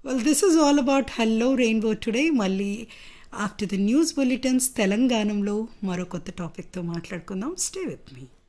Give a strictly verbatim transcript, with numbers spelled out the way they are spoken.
Well, this is all about Hello Rainbow today. మళ్ళీ after the news bulletins తెలంగాణలో మరో కొత్త టాపిక్తో మాట్లాడుకుందాం. Stay with me.